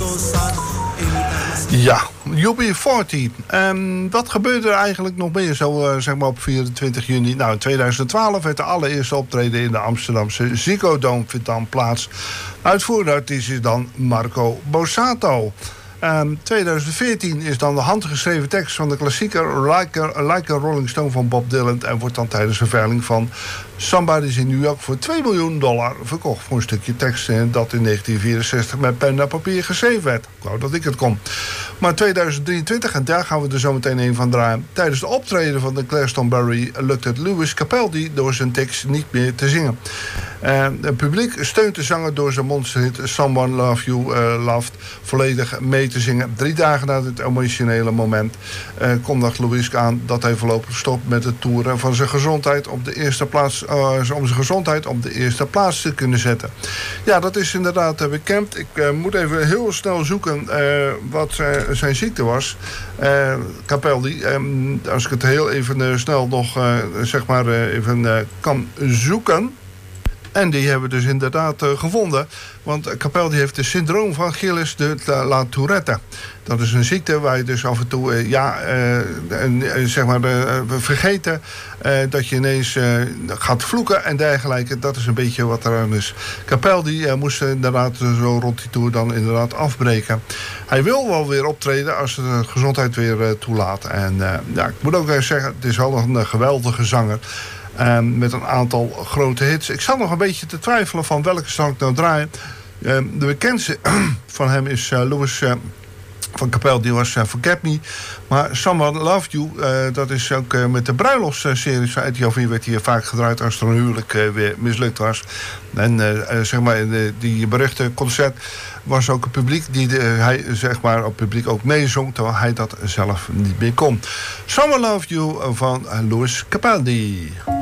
Ja, UB40. Wat gebeurde er eigenlijk nog meer zo zeg maar op 24 juni? Nou, in 2012 werd de allereerste optreden in de Amsterdamse Ziggo Dome vindt dan plaats. Uitvoerende artiest is dan Marco Borsato. 2014 is dan de handgeschreven tekst van de klassieker Like a Rolling Stone van Bob Dylan en wordt dan tijdens een veiling van Somebody's in New York voor $2 miljoen verkocht voor een stukje tekst dat in 1964 met pen en papier geschreven werd. Ik wou dat ik het kon. Maar 2023, en daar gaan we er zo meteen een van draaien. Tijdens de optreden van de Glastonbury lukt het Lewis Capaldi door zijn tekst niet meer te zingen. Het publiek steunt de zanger door zijn monsterhit Someone Love You Loved volledig mee te zingen. 3 dagen na dit emotionele moment kondigt Lewis aan dat hij voorlopig stopt met het toeren van zijn gezondheid op de eerste plaats, om zijn gezondheid op de eerste plaats te kunnen zetten. Ja, dat is inderdaad bekend. Ik moet even heel snel zoeken wat zijn ziekte was. Capaldi, als ik het heel even snel nog zeg maar even kan zoeken. En die hebben we dus inderdaad gevonden. Want Capaldi heeft het syndroom van Gilles de la Tourette. Dat is een ziekte waar je dus af en toe zeg maar vergeten dat je ineens gaat vloeken en dergelijke. Dat is een beetje wat eraan is. Capaldi moest inderdaad zo rond die tour dan inderdaad afbreken. Hij wil wel weer optreden als de gezondheid weer toelaat. En ja, ik moet ook zeggen, het is wel een geweldige zanger. Met een aantal grote hits. Ik zat nog een beetje te twijfelen van welke zal ik nou draaien. De bekendste van hem is Lewis van Capaldi was Forget Me. Maar Someone Loved You, dat is ook met de bruiloftsseries van Ethiopië werd hij vaak gedraaid als er een huwelijk weer mislukt was. En zeg maar die beruchte concert was ook een publiek die hij zeg maar op publiek ook meezong, terwijl hij dat zelf niet meer kon. Someone Loved You van Lewis Capaldi.